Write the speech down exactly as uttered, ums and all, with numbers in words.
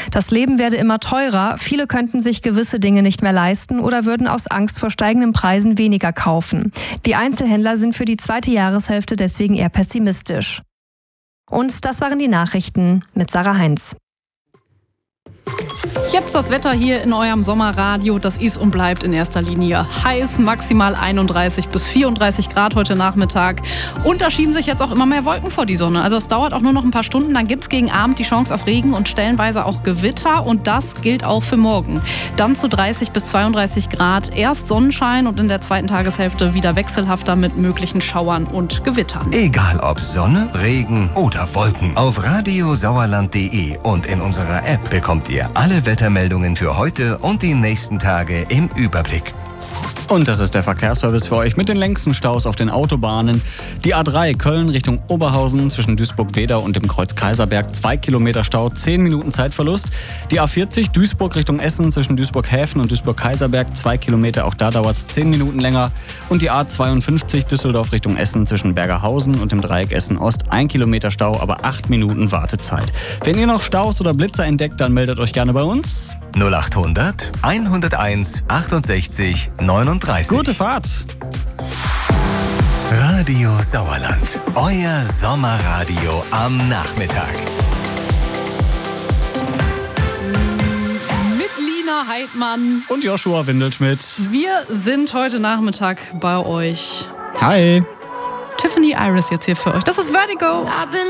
Das Leben werde immer teurer, viele könnten sich gewisse Dinge nicht mehr leisten oder würden aus Angst vor steigenden Preisen weniger kaufen. Die Einzelhändler sind für die zweite Jahreshälfte deswegen eher pessimistisch. Und das waren die Nachrichten mit Sarah Heinz. Jetzt das Wetter hier in eurem Sommerradio. Das ist und bleibt in erster Linie heiß, maximal einunddreißig bis vierunddreißig Grad heute Nachmittag. Und da schieben sich jetzt auch immer mehr Wolken vor die Sonne. Also es dauert auch nur noch ein paar Stunden, dann gibt es gegen Abend die Chance auf Regen und stellenweise auch Gewitter. Und das gilt auch für morgen. Dann zu dreißig bis zweiunddreißig Grad. Erst Sonnenschein und in der zweiten Tageshälfte wieder wechselhafter mit möglichen Schauern und Gewittern. Egal ob Sonne, Regen oder Wolken. Auf radiosauerland punkt de und in unserer App bekommt ihr alle Wettermeldungen für heute und die nächsten Tage im Überblick. Und das ist der Verkehrsservice für euch mit den längsten Staus auf den Autobahnen. Die A drei Köln Richtung Oberhausen zwischen Duisburg-Wedau und dem Kreuz Kaiserberg, zwei Kilometer Stau, zehn Minuten Zeitverlust. Die A vierzig Duisburg Richtung Essen zwischen Duisburg-Häfen und Duisburg-Kaiserberg, zwei Kilometer, auch da dauert es zehn Minuten länger. Und die A zweiundfünfzig Düsseldorf Richtung Essen zwischen Bergerhausen und dem Dreieck Essen-Ost, ein Kilometer Stau, aber acht Minuten Wartezeit. Wenn ihr noch Staus oder Blitzer entdeckt, dann meldet euch gerne bei uns. null achthundert, hunderteins, achtundsechzig, neununddreißig. Gute Fahrt! Radio Sauerland, euer Sommerradio am Nachmittag. Mit Lina Heidmann und Joshua Windelschmidt. Wir sind heute Nachmittag bei euch. Hi! Tiffany Iris jetzt hier für euch. Das ist Vertigo.